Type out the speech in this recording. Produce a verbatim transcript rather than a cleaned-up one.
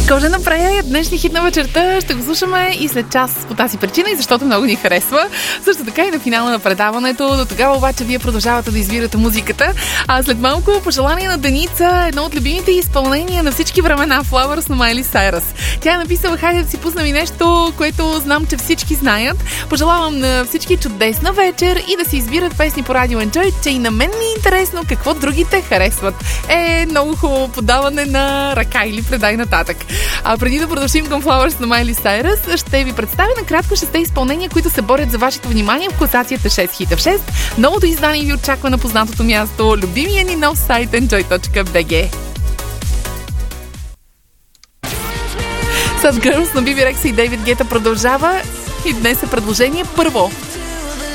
Кожа направя днешни хит на вечерта. Ще го слушаме и след час по тази причина и защото много ни харесва. Също така и на финала на предаването. До тогава обаче вие продължавате да избирате музиката. А след малко пожелание на Деница, едно от любимите изпълнения на всички времена, Flowers на Майли Сайръс. Тя е написала: хайде да си пуснем и нещо, което знам, че всички знаят. Пожелавам на всички чудесна вечер и да си избират песни по радио Enjoy, че и на мен ми е интересно какво другите харесват. Е, много хубаво подаване на ръка или предай нататък. А преди да продължим към Flowers на Майли Сайръс, ще ви представя накратко шесте изпълнения, които се борят за вашето внимание в класацията шест хита в шест. Новото издание ви очаква на познатото място, любимия ни нов сайт enjoy точка би джи. Such Girls на Биби Рекса и Дейвид Гета продължава и днес е предложение първо